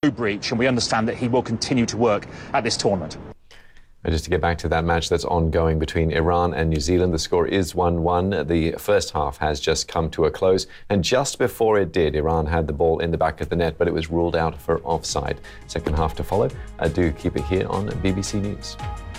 no breach, and we understand that he will continue to work at this tournament. And just to get back to that match that's ongoing between Iran and New Zealand, the score is 1-1. The first half has just come to a close, and just before it did, Iran had the ball in the back of the net, but it was ruled out for offside. Second half to follow. Do keep it here on BBC News.